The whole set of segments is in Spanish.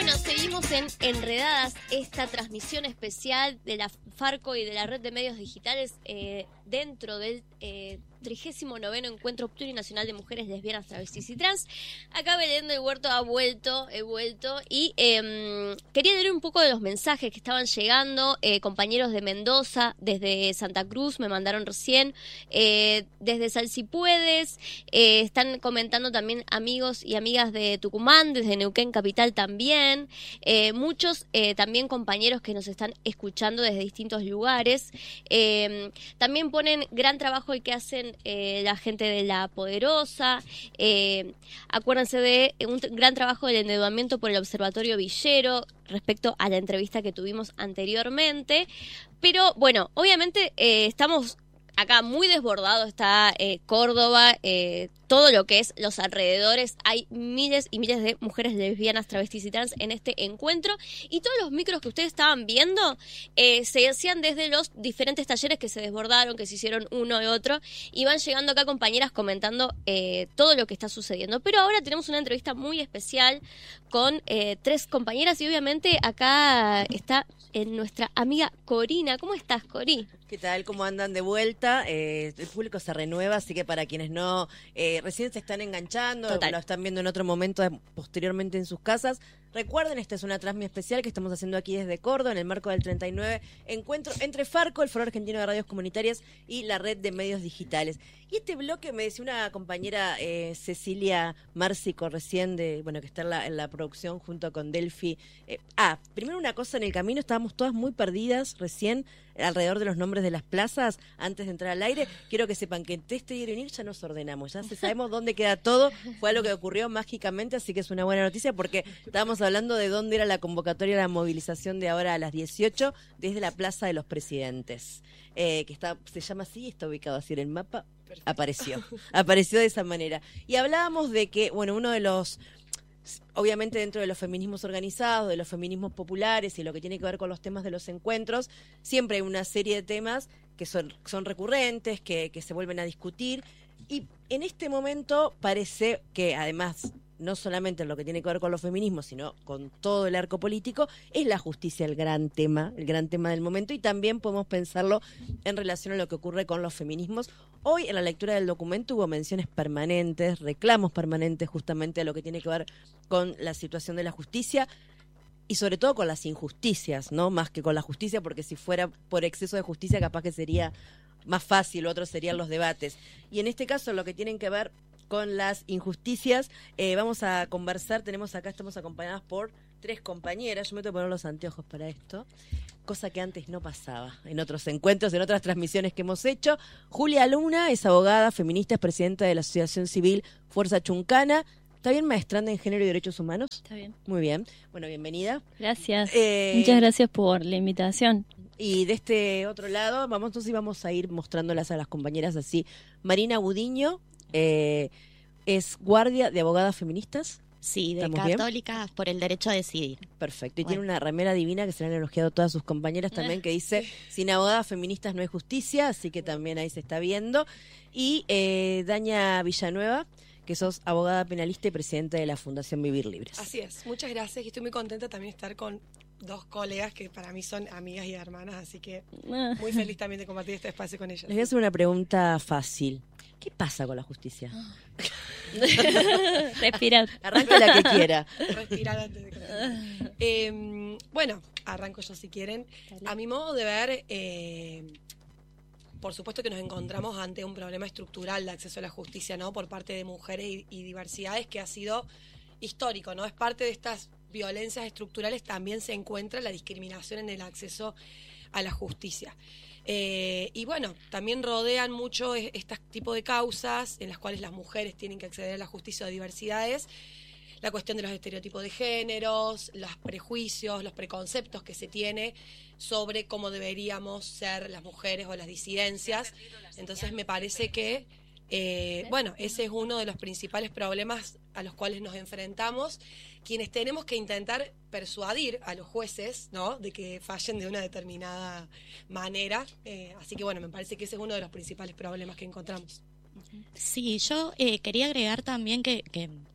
Bueno, seguimos en Enredadas, esta transmisión especial de la Farco y de la Red de Medios Digitales dentro del 39º Encuentro Plurinacional de Mujeres Lesbianas, Travestis y Trans. Acá Belén del Huerto he vuelto y quería leer un poco de los mensajes que estaban llegando. Compañeros de Mendoza, desde Santa Cruz me mandaron recién, desde Sal Si Puedes, están comentando también amigos y amigas de Tucumán, desde Neuquén Capital también, muchos también compañeros que nos están escuchando desde distintos lugares. También ponen gran trabajo el que hacen la gente de La Poderosa. Acuérdense de un gran trabajo del endeudamiento por el Observatorio Villero respecto a la entrevista que tuvimos anteriormente. Pero bueno, obviamente estamos acá muy desbordado, está Córdoba, todo lo que es los alrededores. Hay miles y miles de mujeres lesbianas, travestis y trans en este encuentro. Y todos los micros que ustedes estaban viendo se hacían desde los diferentes talleres que se desbordaron, que se hicieron uno y otro. Y van llegando acá compañeras comentando todo lo que está sucediendo. Pero ahora tenemos una entrevista muy especial con 3 compañeras. Y obviamente acá está nuestra amiga Corina. ¿Cómo estás, Cori? ¿Qué tal? ¿Cómo andan de vuelta? El público se renueva, así que para quienes no recién se están enganchando, Total, lo están viendo en otro momento posteriormente en sus casas, recuerden, esta es una transmisión especial que estamos haciendo aquí desde Córdoba en el marco del 39 Encuentro entre Farco, el Foro Argentino de Radios Comunitarias y la Red de Medios Digitales. Y este bloque, me decía una compañera Cecilia Márcico recién, que está en la producción junto con Delphi. Primero una cosa, en el camino estábamos todas muy perdidas recién alrededor de los nombres de las plazas antes de entrar al aire. Quiero que sepan que entre este ir y venir ya nos ordenamos, ya sabemos dónde queda todo. Fue algo que ocurrió mágicamente, así que es una buena noticia porque estábamos hablando de dónde era la convocatoria de la movilización de ahora a las 18 desde la Plaza de los Presidentes, que se llama así y está ubicado así en el mapa. Perfecto. Apareció de esa manera. Y hablábamos de que, uno de los, obviamente dentro de los feminismos organizados, de los feminismos populares y lo que tiene que ver con los temas de los encuentros, siempre hay una serie de temas que son recurrentes, que se vuelven a discutir. Y en este momento parece que, además, no solamente en lo que tiene que ver con los feminismos, sino con todo el arco político, es la justicia el gran tema del momento, y también podemos pensarlo en relación a lo que ocurre con los feminismos. Hoy en la lectura del documento hubo menciones permanentes, reclamos permanentes justamente a lo que tiene que ver con la situación de la justicia y sobre todo con las injusticias, ¿no? Más que con la justicia, porque si fuera por exceso de justicia capaz que sería más fácil, otros serían los debates. Y en este caso lo que tienen que ver con las injusticias, vamos a conversar, estamos acompañadas por 3 compañeras. Yo me tengo que poner los anteojos para esto, cosa que antes no pasaba en otros encuentros, en otras transmisiones que hemos hecho. Julia Luna es abogada, feminista, es presidenta de la Asociación Civil Fuerza Chuncana. ¿Está bien, maestranda en Género y Derechos Humanos? Está bien. Muy bien. Bueno, bienvenida. Gracias. Muchas gracias por la invitación. Y de este otro lado, vamos a ir mostrándolas a las compañeras así. Marina Budiño, es guardia de abogadas feministas. Sí, de Católicas Católicas por el Derecho a Decidir. Perfecto. Y tiene una remera divina que se le han elogiado todas sus compañeras también, que dice: sin abogadas feministas no hay justicia, así que también ahí se está viendo. Y Daña Villanueva, que sos abogada penalista y presidenta de la Fundación Vivir Libres. Así es, muchas gracias y estoy muy contenta también de estar con 2 colegas que para mí son amigas y hermanas, así que muy feliz también de compartir este espacio con ellas. Les voy a hacer una pregunta fácil. ¿Qué pasa con la justicia? Respirad. Arranca la que quiera. Respirar antes de que... bueno, arranco yo si quieren. Dale. A mi modo de ver, por supuesto que nos encontramos ante un problema estructural de acceso a la justicia, ¿no? Por parte de mujeres y diversidades, que ha sido histórico, ¿no? Es parte de estas violencias estructurales, también se encuentra la discriminación en el acceso a la justicia. Y bueno, también rodean mucho este tipo de causas en las cuales las mujeres tienen que acceder a la justicia de diversidades, la cuestión de los estereotipos de géneros, los prejuicios, los preconceptos que se tiene sobre cómo deberíamos ser las mujeres o las disidencias. Entonces me parece que ese es uno de los principales problemas a los cuales nos enfrentamos, quienes tenemos que intentar persuadir a los jueces, ¿no?, de que fallen de una determinada manera. Así que me parece que ese es uno de los principales problemas que encontramos. Sí, yo quería agregar también que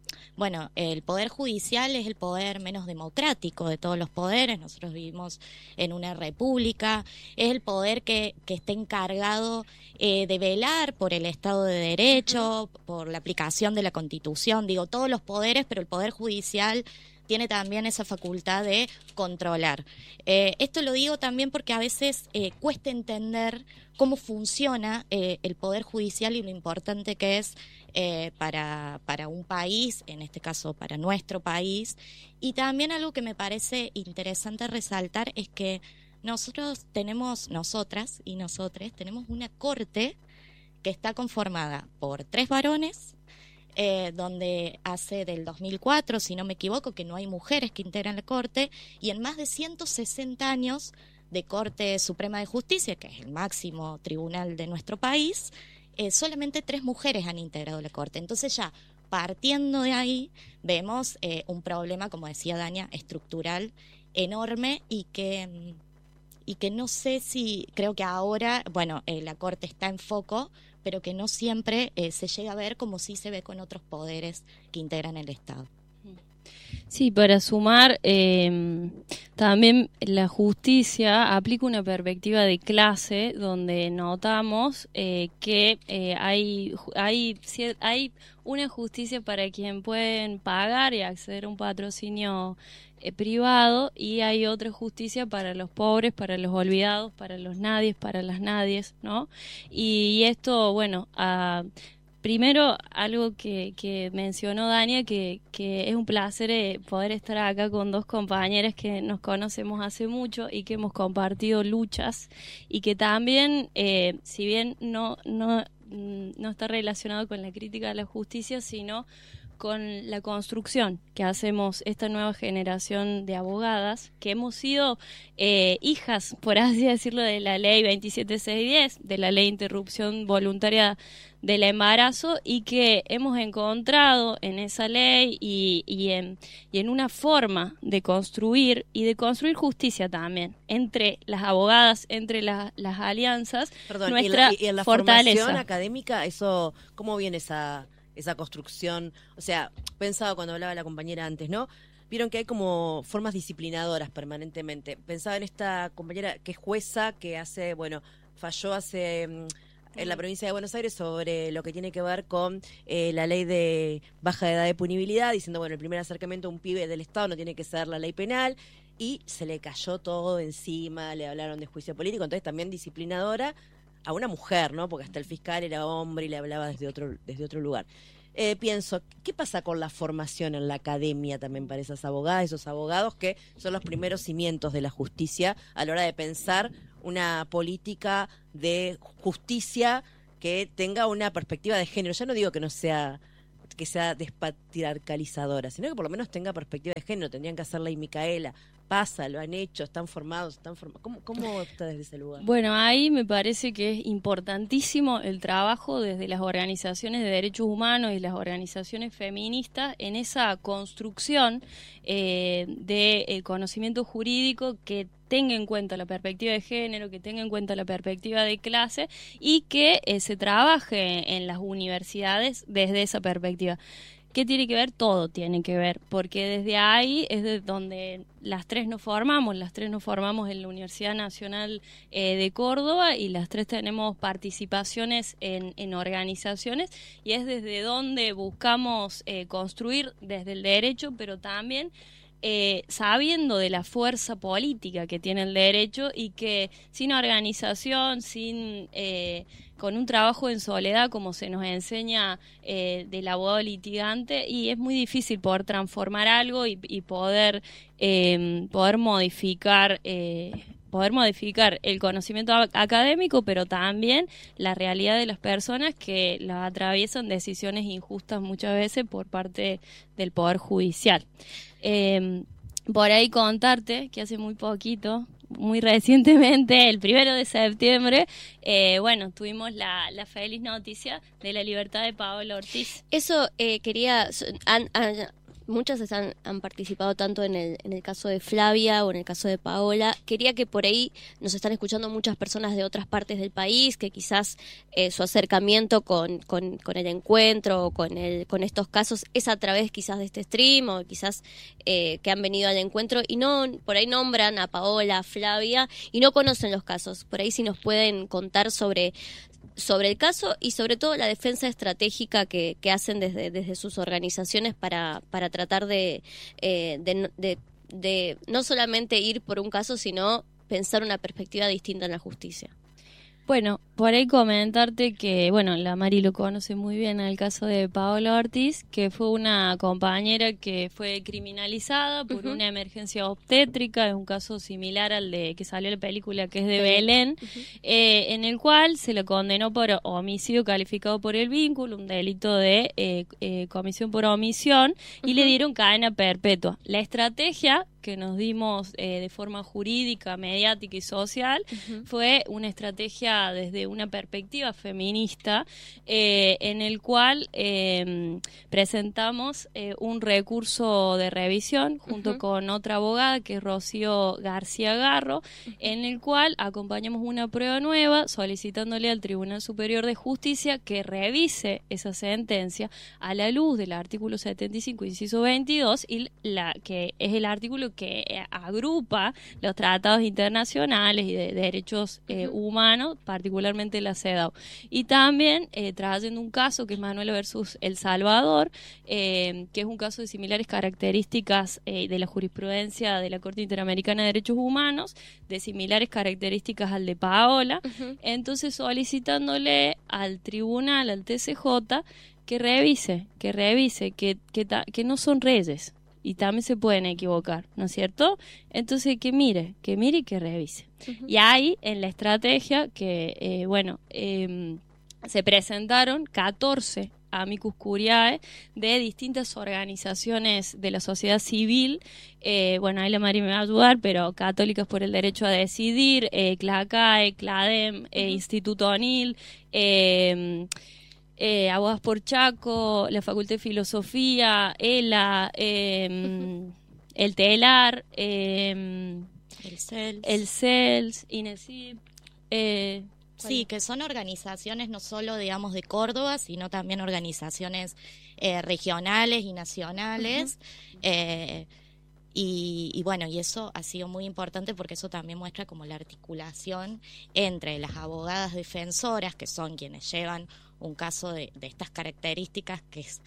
bueno, el poder judicial es el poder menos democrático de todos los poderes. Nosotros vivimos en una república. Es el poder que está encargado de velar por el Estado de Derecho, por la aplicación de la Constitución. Digo, todos los poderes, pero el poder judicial tiene también esa facultad de controlar. Esto lo digo también porque a veces cuesta entender cómo funciona el poder judicial y lo importante que es para un país, en este caso para nuestro país. Y también algo que me parece interesante resaltar es que nosotras y nosotres tenemos una corte que está conformada por 3 varones, donde hace del 2004, si no me equivoco, que no hay mujeres que integran la corte, y en más de 160 años de Corte Suprema de Justicia, que es el máximo tribunal de nuestro país, solamente 3 mujeres han integrado la corte. Entonces ya partiendo de ahí vemos un problema, como decía Dania, estructural enorme y que no sé si, creo que ahora, bueno, la corte está en foco, pero que no siempre se llega a ver como sí se ve con otros poderes que integran el Estado. Sí, para sumar, también la justicia aplica una perspectiva de clase donde notamos que hay una justicia para quien pueden pagar y acceder a un patrocinio privado, y hay otra justicia para los pobres, para los olvidados, para los nadies, para las nadies, ¿no? Y esto, bueno, primero, algo que mencionó Dania, que es un placer poder estar acá con 2 compañeras que nos conocemos hace mucho y que hemos compartido luchas, y que también, si bien no está relacionado con la crítica a la justicia, sino con la construcción que hacemos esta nueva generación de abogadas, que hemos sido hijas, por así decirlo, de la ley 27610, de la ley de interrupción voluntaria del embarazo, y que hemos encontrado en esa ley y en una forma de construir justicia también entre las abogadas, entre las alianzas. Perdón, nuestra y en la fortaleza formación académica, eso, ¿cómo viene esa construcción? O sea, pensaba cuando hablaba la compañera antes, ¿no? Vieron que hay como formas disciplinadoras permanentemente. Pensaba en esta compañera que es jueza, que falló hace en la provincia de Buenos Aires sobre lo que tiene que ver con la ley de baja edad de punibilidad, diciendo, bueno, el primer acercamiento a un pibe del Estado no tiene que ser la ley penal, y se le cayó todo encima, le hablaron de juicio político, entonces también disciplinadora a una mujer, ¿no? Porque hasta el fiscal era hombre y le hablaba desde otro lugar. Pienso, ¿qué pasa con la formación en la academia también para esas abogadas, esos abogados que son los primeros cimientos de la justicia a la hora de pensar una política de justicia que tenga una perspectiva de género? Ya no digo que sea despatriarcalizadora, sino que por lo menos tenga perspectiva de género. Tendrían que hacerla y Micaela. Pasa, lo han hecho, están formados. ¿Cómo está desde ese lugar? Bueno, ahí me parece que es importantísimo el trabajo desde las organizaciones de derechos humanos y las organizaciones feministas en esa construcción del conocimiento jurídico que tenga en cuenta la perspectiva de género, que tenga en cuenta la perspectiva de clase, y que se trabaje en las universidades desde esa perspectiva. ¿Qué tiene que ver? Todo tiene que ver, porque desde ahí es de donde las 3 nos formamos en la Universidad Nacional de Córdoba, y las 3 tenemos participaciones en organizaciones, y es desde donde buscamos construir desde el derecho, pero también sabiendo de la fuerza política que tiene el derecho, y que sin organización, con un trabajo en soledad, como se nos enseña del abogado litigante, y es muy difícil poder transformar algo y poder modificar el conocimiento académico, pero también la realidad de las personas que las atraviesan decisiones injustas muchas veces por parte del Poder Judicial. Por ahí contarte que hace muy poquito, muy recientemente, el 1 de septiembre, tuvimos la feliz noticia de la libertad de Paola Ortiz. Eso quería... muchas han participado tanto en el caso de Flavia o en el caso de Paola. Quería que por ahí nos están escuchando muchas personas de otras partes del país, que quizás su acercamiento con el encuentro o con estos casos es a través quizás de este stream, o quizás que han venido al encuentro y no por ahí nombran a Paola, a Flavia y no conocen los casos. Por ahí sí nos pueden contar sobre el caso y sobre todo la defensa estratégica que hacen desde sus organizaciones para tratar de no solamente ir por un caso, sino pensar una perspectiva distinta en la justicia. Bueno, por ahí comentarte que, bueno, la Mari lo conoce muy bien en el caso de Paola Ortiz, que fue una compañera que fue criminalizada por una emergencia obstétrica, es un caso similar al de que salió la película que es de Belén, en el cual se le condenó por homicidio calificado por el vínculo, un delito de comisión por omisión, y le dieron cadena perpetua. La estrategia que nos dimos de forma jurídica, mediática y social fue una estrategia desde una perspectiva feminista en el cual presentamos un recurso de revisión junto con otra abogada que es Rocío García Garro, en el cual acompañamos una prueba nueva solicitándole al Tribunal Superior de Justicia que revise esa sentencia a la luz del artículo 75, inciso 22, y que es el artículo que agrupa los tratados internacionales y de derechos humanos, particularmente la CEDAW. Y también trayendo un caso que es Manuel versus El Salvador, que es un caso de similares características de la jurisprudencia de la Corte Interamericana de Derechos Humanos, de similares características al de Paola. Entonces solicitándole al tribunal, al TCJ, que revise, que no son reyes. Y también se pueden equivocar, ¿no es cierto? Entonces que mire y que revise. Y ahí en la estrategia que, se presentaron 14 amicus curiae de distintas organizaciones de la sociedad civil. Ahí la Mari me va a ayudar, pero Católicas por el Derecho a Decidir, CLACAE, CLADEM, Instituto ONIL, Abogadas por Chaco, la Facultad de Filosofía, ELA, el TELAR, el CELS, INESIP. Sí, que son organizaciones no solo, digamos, de Córdoba, sino también organizaciones regionales y nacionales. Y eso ha sido muy importante porque eso también muestra como la articulación entre las abogadas defensoras, que son quienes llevan un caso de estas características, que es,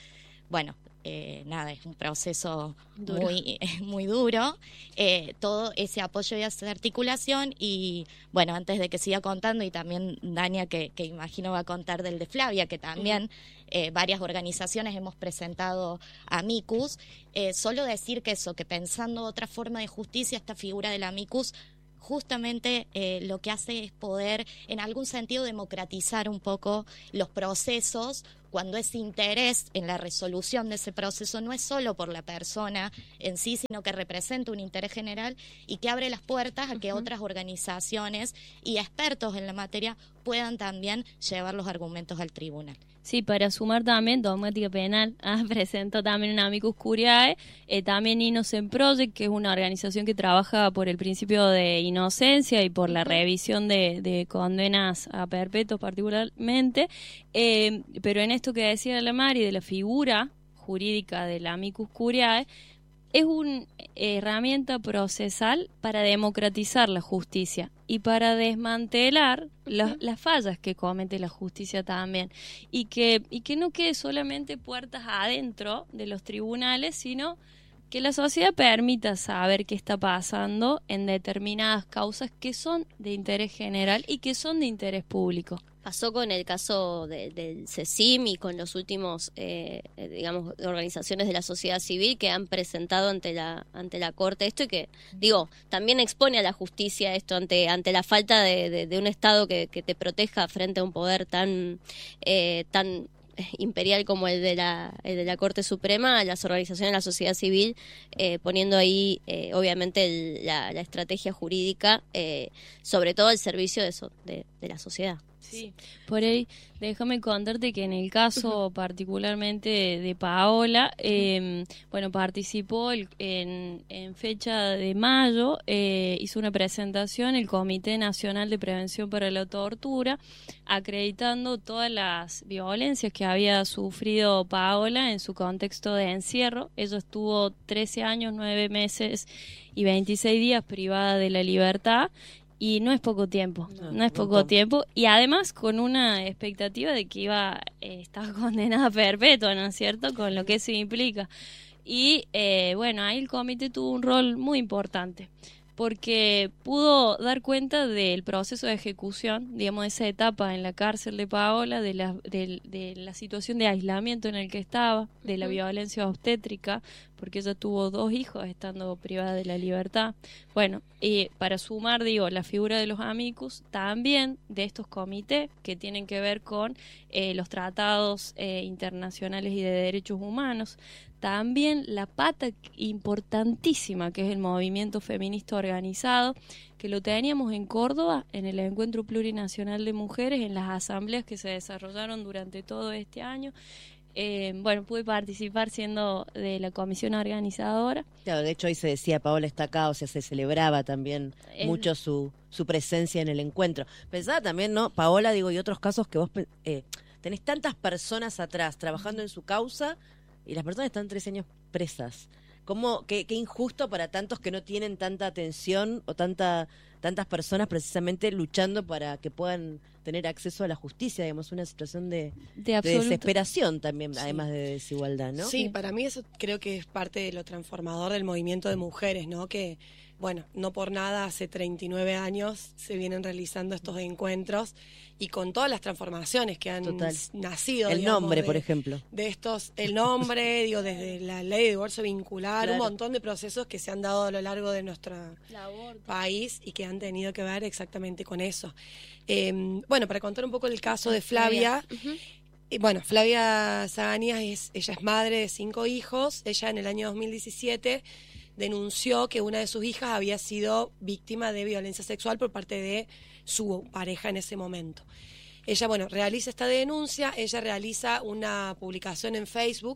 es un proceso muy duro, todo ese apoyo y esa articulación. Y antes de que siga contando, y también Dania, que imagino va a contar del de Flavia, que también varias organizaciones hemos presentado amicus, solo decir que pensando otra forma de justicia, esta figura del amicus justamente lo que hace es poder, en algún sentido, democratizar un poco los procesos, cuando ese interés en la resolución de ese proceso no es solo por la persona en sí, sino que representa un interés general y que abre las puertas a que otras organizaciones y expertos en la materia puedan también llevar los argumentos al tribunal. Sí, para sumar también, Dogmática Penal presentó también un amicus curiae, también Innocent Project, que es una organización que trabaja por el principio de inocencia y por la revisión de condenas a perpetuos particularmente, pero en esto que decía la Mari de la figura jurídica del amicus curiae, es una herramienta procesal para democratizar la justicia y para desmantelar las fallas que comete la justicia también. Y que no quede solamente puertas adentro de los tribunales, sino que la sociedad permita saber qué está pasando en determinadas causas que son de interés general y que son de interés público. Pasó con el caso del CECIM y con los últimos, organizaciones de la sociedad civil que han presentado ante la Corte esto, y que, también expone a la justicia esto ante la falta de un Estado que te proteja frente a un poder tan imperial como el de la Corte Suprema, las organizaciones de la sociedad civil poniendo ahí obviamente la estrategia jurídica, sobre todo al servicio de la sociedad. Sí, por ahí déjame contarte que en el caso particularmente de Paola, bueno, participó en fecha de mayo, hizo una presentación el Comité Nacional de Prevención para la Tortura, acreditando todas las violencias que había sufrido Paola en su contexto de encierro. Ella estuvo 13 años, 9 meses y 26 días privada de la libertad. Y no es poco tiempo, no es poco tiempo. Y además con una expectativa de que estaba condenada a perpetua, ¿no es cierto? Con lo que eso implica. Y bueno, ahí el comité tuvo un rol muy importante, porque pudo dar cuenta del proceso de ejecución, digamos, esa etapa en la cárcel de Paola, de la situación de aislamiento en el que estaba, de la violencia obstétrica, porque ella tuvo 2 hijos estando privada de la libertad. Bueno, y para sumar, digo, la figura de los amicus, también de estos comités que tienen que ver con los tratados internacionales y de derechos humanos, también la pata importantísima que es el movimiento feminista organizado, que lo teníamos en Córdoba, en el Encuentro Plurinacional de Mujeres, en las asambleas que se desarrollaron durante todo este año. Bueno, pude participar siendo de la comisión organizadora. Claro, de hecho hoy se decía, Paola está acá, o sea, se celebraba también mucho su presencia en el encuentro. Pensaba también, ¿no? Paola, digo, y otros casos que vos tenés tantas personas atrás trabajando en su causa y las personas están 13 años presas. Qué injusto para tantos que no tienen tanta atención o tantas personas precisamente luchando para que puedan tener acceso a la justicia, digamos, una situación de desesperación también, además de desigualdad, ¿no? Sí, para mí eso creo que es parte de lo transformador del movimiento de mujeres, ¿no? Que, bueno, no por nada hace 39 años se vienen realizando estos encuentros y con todas las transformaciones que han nacido. El digamos, nombre, por ejemplo. De estos, el nombre, digo, desde la ley de divorcio vincular, un montón de procesos que se han dado a lo largo de nuestro país y que han tenido que ver exactamente con eso. Bueno, para contar un poco el caso de Flavia. Bueno, Flavia Zaganías, ella es madre de 5 hijos. Ella en el año 2017 denunció que una de sus hijas había sido víctima de violencia sexual por parte de su pareja en ese momento. Ella, bueno, realiza esta denuncia, ella realiza una publicación en Facebook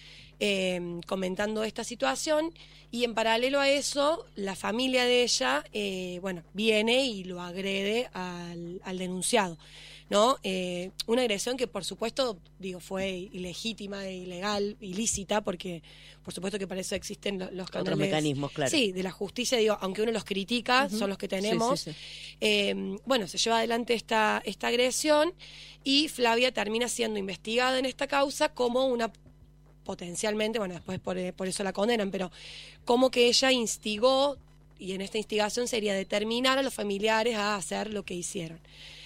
comentando esta situación y en paralelo a eso, la familia de ella, bueno, viene y lo agrede al denunciado, ¿no? Una agresión que por supuesto, digo, fue ilegítima, ilegal, ilícita, porque por supuesto que para eso existen los canales. Otros mecanismos, claro. Sí, de la justicia, digo, aunque uno los critica, son los que tenemos. Sí. Bueno, se lleva adelante esta agresión y Flavia termina siendo investigada en esta causa como una potencialmente, bueno, después por eso la condenan, pero como que ella instigó, y en esta instigación sería determinar a los familiares a hacer lo que hicieron.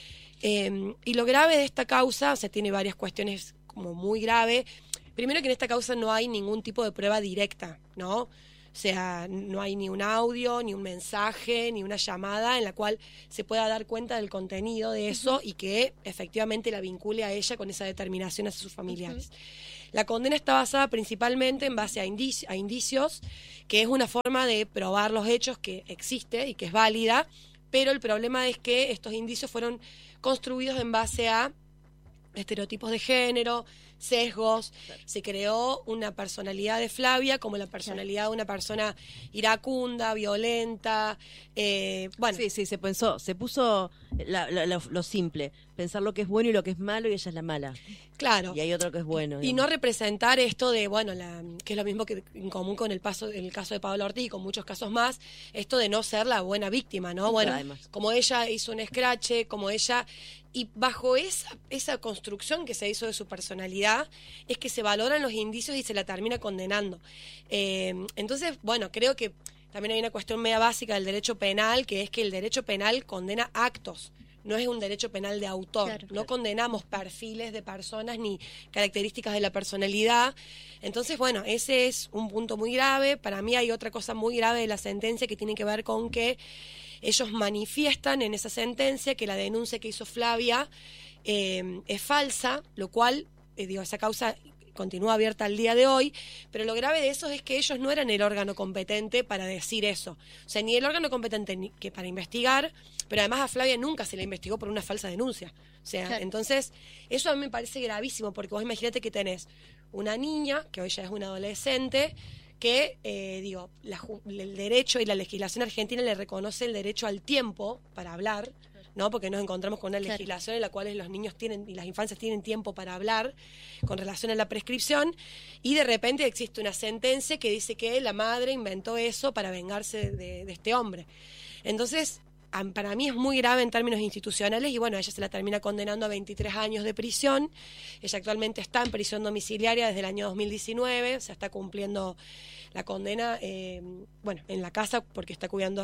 Y lo grave de esta causa, o sea, tiene varias cuestiones como muy grave. Primero que en esta causa no hay ningún tipo de prueba directa, ¿no? O sea, no hay ni un audio, ni un mensaje, ni una llamada en la cual se pueda dar cuenta del contenido de eso y que efectivamente la vincule a ella con esa determinación hacia sus familiares. La condena está basada principalmente en base a indicios, que es una forma de probar los hechos que existe y que es válida, pero el problema es que estos indicios fueron construidos en base a estereotipos de género, sesgos. Se creó una personalidad de Flavia como la personalidad de una persona iracunda, violenta. Bueno, sí, se puso lo simple, pensar lo que es bueno y lo que es malo, y ella es la mala. Claro. Y hay otro que es bueno. Y no representar esto de, bueno, que es lo mismo que en común con el caso de Paola Ortiz y con muchos casos más, esto de no ser la buena víctima, ¿no? Bueno, además, como ella hizo un escrache, como ella... Y bajo esa construcción que se hizo de su personalidad es que se valoran los indicios y se la termina condenando. Entonces, bueno, creo que también hay una cuestión media básica del derecho penal, que es que el derecho penal condena actos, no es un derecho penal de autor. Claro, no condenamos perfiles de personas ni características de la personalidad. Entonces, bueno, ese es un punto muy grave. Para mí hay otra cosa muy grave de la sentencia que tiene que ver con que ellos manifiestan en esa sentencia que la denuncia que hizo Flavia es falsa, lo cual, esa causa continúa abierta al día de hoy, pero lo grave de eso es que ellos no eran el órgano competente para decir eso. O sea, ni el órgano competente que para investigar, pero además a Flavia nunca se le investigó por una falsa denuncia. O sea, Claro. Entonces, eso a mí me parece gravísimo, porque vos imagínate que tenés una niña, que hoy ya es una adolescente, que, el derecho y la legislación argentina le reconoce el derecho al tiempo para hablar, ¿no? Porque nos encontramos con una Claro. legislación en la cual los niños tienen y las infancias tienen tiempo para hablar con relación a la prescripción, y de repente existe una sentencia que dice que la madre inventó eso para vengarse de este hombre. Entonces, para mí es muy grave en términos institucionales, y bueno, ella se la termina condenando a 23 años de prisión. Ella actualmente está en prisión domiciliaria desde el año 2019, o sea, está cumpliendo la condena, en la casa, porque está cuidando